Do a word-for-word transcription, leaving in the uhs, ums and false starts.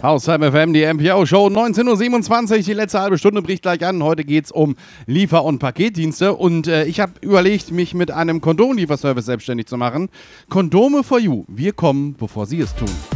Haushalt F M, die M P O-Show, neunzehn Uhr siebenundzwanzig, die letzte halbe Stunde bricht gleich an. Heute geht es um Liefer- und Paketdienste und äh, ich habe überlegt, mich mit einem Kondomlieferservice selbstständig zu machen. Kondome for you, wir kommen, bevor Sie es tun.